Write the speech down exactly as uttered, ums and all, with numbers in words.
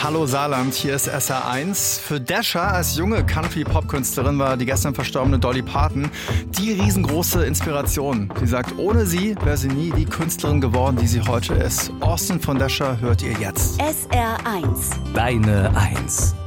Hallo Saarland, hier ist S R eins. Für Dasha als junge Country-Pop-Künstlerin war die gestern verstorbene Dolly Parton die riesengroße Inspiration. Sie sagt, ohne sie wäre sie nie die Künstlerin geworden, die sie heute ist. Austin von Dasha hört ihr jetzt. S R eins. Deine Eins.